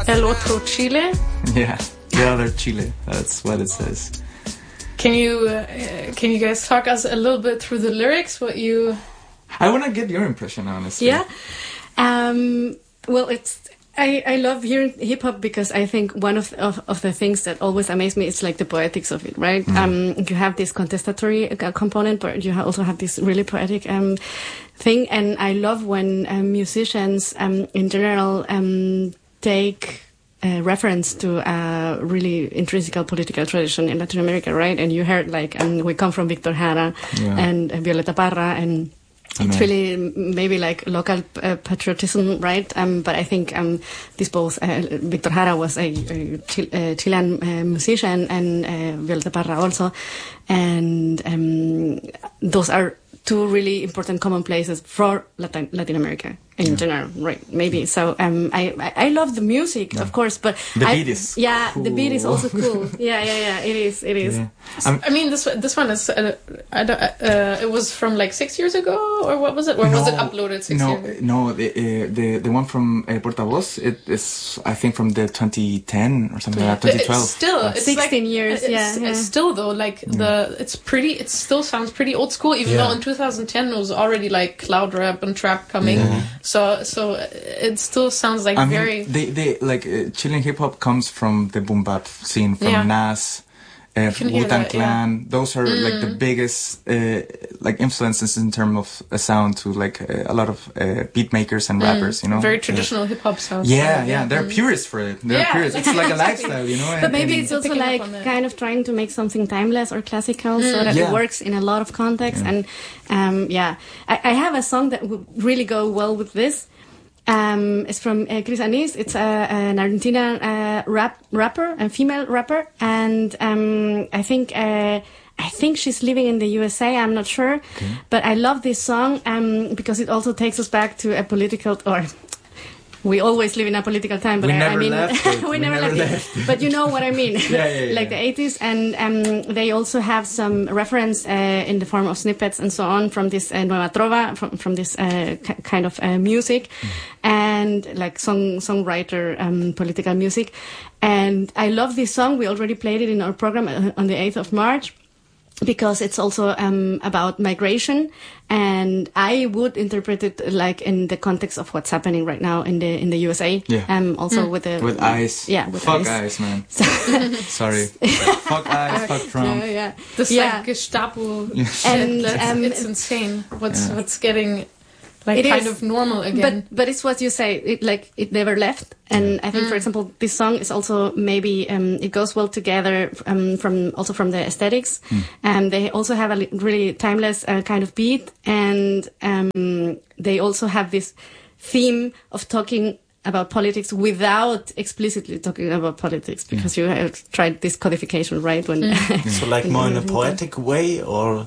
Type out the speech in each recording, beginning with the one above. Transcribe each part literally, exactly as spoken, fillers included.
El otro Chile. Yeah, the other Chile. That's what it says. Can you uh, can you guys talk us a little bit through the lyrics? What you? I want to get your impression, honestly. Yeah. Um, well, it's. I, I love hearing hip hop because I think one of, of of the things that always amaze me is like the poetics of it, right? Mm. Um, you have this contestatory uh, component, but you ha- also have this really poetic um, thing. And I love when um, musicians, um, in general, um, take uh, reference to a really intrinsic political tradition in Latin America, right? And you heard like um, we come from Victor Jara yeah. and uh, Violeta Parra and. It's really maybe like local uh, patriotism, right? Um, but I think um, this both, uh, Victor Jara was a, a, Chil- a Chilean uh, musician and uh, Violeta Parra also. And um, those are two really important common places for Latin, Latin America in yeah. general, right? Maybe. So um, I, I I love the music, yeah. of course, but the I, beat is yeah, cool. the beat is also cool. yeah, yeah, yeah. It is, it is. Yeah. Um, I mean, this this one is uh, I don't, uh, it was from like six years ago, or what was it? Or no, was it uploaded six no, years ago? No, the uh, the the one from uh, Portavoz, it is I think from the twenty ten or something like that, twenty twelve. It's still, it's sixteen like, years. It's, yeah, yeah, it's still though like yeah. the it's pretty. It still sounds pretty old school, even yeah. though in two thousand ten it was already like cloud rap and trap coming. Yeah. So so it still sounds like I very. Mean, they they like uh, Chilean hip hop comes from the boom bap scene from yeah. Nas. Uh, Wu-Tang Clan, yeah. those are mm. like the biggest uh, like influences in terms of a sound to like uh, a lot of uh, beat makers and mm. rappers, you know. Very traditional yeah. hip hop sounds. Yeah, yeah, yeah, they're mm. purists for it. They're yeah. purists. It's like a lifestyle, you know. But and, maybe and it's also like kind of trying to make something timeless or classical, mm. so that yeah. it works in a lot of contexts. Yeah. And um, yeah, I, I have a song that would really go well with this. Um, it's from uh, Cris Anís. It's uh, an Argentinian uh, rap rapper, a female rapper, and um, I think uh, I think she's living in the U S A. I'm not sure, okay. but I love this song um, because it also takes us back to a political or. We always live in a political time, but we I, never I mean, left it. we, we never, never left, left it. But you know what I mean, yeah, yeah, yeah. like the eighties, and um, they also have some reference uh, in the form of snippets and so on from this uh, Nueva Trova, from, from this uh, k- kind of uh, music, mm. and like song songwriter um, political music. And I love this song. We already played it in our program on the eighth of March. Because it's also um, about migration, and I would interpret it like in the context of what's happening right now in the in the U S A. Yeah. Um. Also mm. with the with ICE. Yeah. With fuck ICE, ICE man. Sorry. fuck ICE. Fuck Trump. Yeah. yeah. This yeah. like Gestapo. Yeah. And That's, um, it's insane. What's yeah. what's getting. Like it kind is, of normal again. But but it's what you say, it like it never left. And I think, mm. for example, this song is also maybe um, it goes well together um, from also from the aesthetics. Mm. And they also have a li- really timeless uh, kind of beat, and um, they also have this theme of talking about politics without explicitly talking about politics, because yeah. you have tried this codification, right? When mm. so like more in a poetic way, or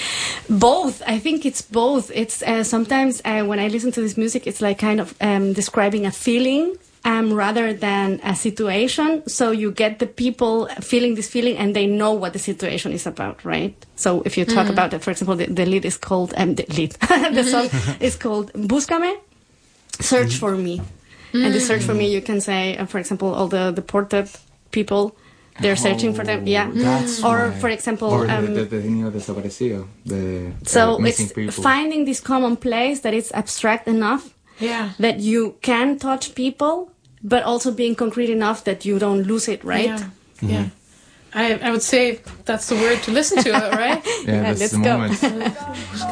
both. I think it's both. It's uh, sometimes uh, when I listen to this music, it's like kind of um, describing a feeling um, rather than a situation. So you get the people feeling this feeling, and they know what the situation is about, right? So if you talk mm. about it, for example, the, the lead is called um, the lead. the song is called "Búscame," search mm. for me. Mm. And the search for me, you can say, uh, for example, all the deported people, they're searching oh, for them. Yeah. That's or, right. for example... Or um, the, the, the niño desaparecido. The, so uh, missing it's people. Finding this common place that is abstract enough yeah. that you can touch people, but also being concrete enough that you don't lose it, right? Yeah. Mm-hmm. yeah. I, I would say that's the word to listen to, right? yeah, yeah, that's let's the go. moment.